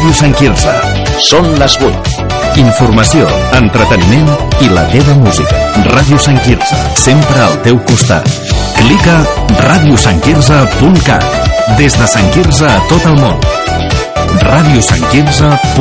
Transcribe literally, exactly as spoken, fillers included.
Ràdio Sant Quirze. Són les vuit. Informació, entreteniment i la teva música. Ràdio Sant Quirze, sempre al teu costat. Clica ràdio sant quirze punt cat. Des de Sant Quirze a tot el món. ràdio sant quirze punt cat